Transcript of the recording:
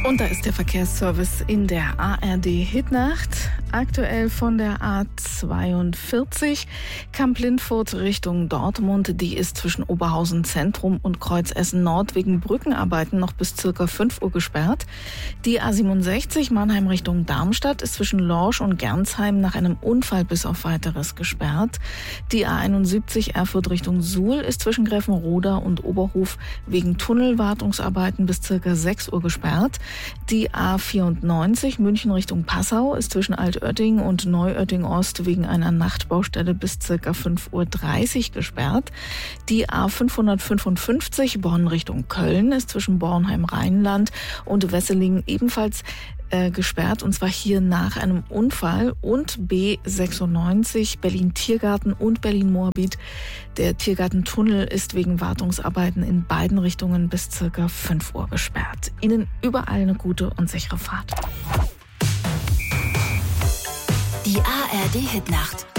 Und da ist der Verkehrsservice in der ARD Hitnacht. Aktuell von der A42 Kamp-Lindfurt Richtung Dortmund. Die ist zwischen Oberhausen Zentrum und Kreuzessen Nord wegen Brückenarbeiten noch bis ca. 5 Uhr gesperrt. Die A67 Mannheim Richtung Darmstadt ist zwischen Lorsch und Gernsheim nach einem Unfall bis auf Weiteres gesperrt. Die A71 Erfurt Richtung Suhl ist zwischen Greffenroda und Oberhof wegen Tunnelwartungsarbeiten bis ca. 6 Uhr gesperrt. Die A94 München Richtung Passau ist zwischen Altötting und Neuötting Ost wegen einer Nachtbaustelle bis ca. 5:30 Uhr gesperrt. Die A555 Bonn Richtung Köln ist zwischen Bornheim-Rheinland und Wesseling ebenfalls gesperrt, und zwar hier nach einem Unfall. Und B96 Berlin-Tiergarten und Berlin-Moabit. Der Tiergartentunnel ist wegen Wartungsarbeiten in beiden Richtungen bis ca. 5 Uhr gesperrt. Ihnen überall eine gute und sichere Fahrt. Die ARD Hitnacht.